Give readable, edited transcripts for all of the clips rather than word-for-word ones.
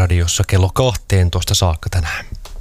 Radiossa kello 12 saakka tänään.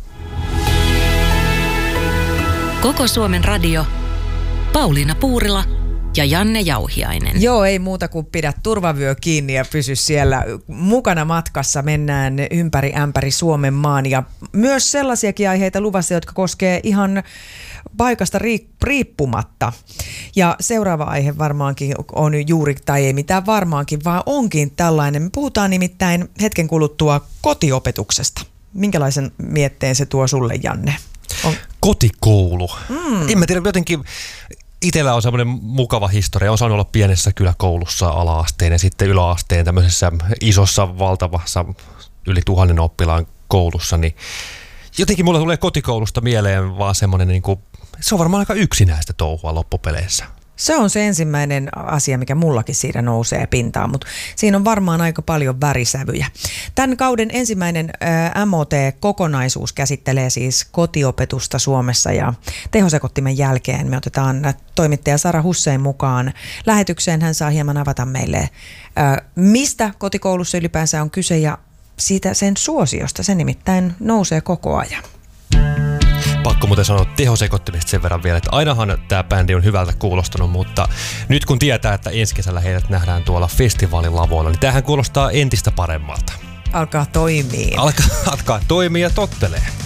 Koko Suomen radio, Pauliina Puurila ja Janne Jauhiainen. Joo, ei muuta kuin pidä turvavyö kiinni ja pysy siellä mukana matkassa. Mennään ympäri ämpäri Suomen maan ja myös sellaisiakin aiheita luvassa, jotka koskee ihan paikasta riippumatta. Ja seuraava aihe varmaankin on juuri, tai ei mitään varmaankin, vaan onkin tällainen. Me puhutaan nimittäin hetken kuluttua kotiopetuksesta. Minkälaisen mietteen se tuo sulle, Janne? Kotikoulu. En mä tiedä, jotenkin itsellä on semmoinen mukava historia. Olen saanut olla pienessä kyläkoulussa ala-asteen ja sitten yläasteen tämmöisessä isossa, valtavassa, yli 1000 oppilaan koulussa. Niin jotenkin mulla tulee kotikoulusta mieleen vaan semmoinen, niin kuin, se on varmaan aika yksinäistä touhua loppupeleissä. Se on se ensimmäinen asia, mikä mullakin siitä nousee pintaan, mutta siinä on varmaan aika paljon värisävyjä. Tämän kauden ensimmäinen MOT-kokonaisuus käsittelee siis kotiopetusta Suomessa ja tehosekottimen jälkeen me otetaan toimittaja Sara Hussein mukaan lähetykseen. Hän saa hieman avata meille, mistä kotikoulussa ylipäänsä on kyse ja siitä sen suosiosta. Se nimittäin nousee koko ajan. Pakko muuten sanoa tehosekottimista sen verran vielä, että ainahan tämä bändi on hyvältä kuulostanut, mutta nyt kun tietää, että ensi kesällä heidät nähdään tuolla festivaalin lavoilla, niin tämähän kuulostaa entistä paremmalta. Alkaa toimia. Alkaa toimia ja tottelee.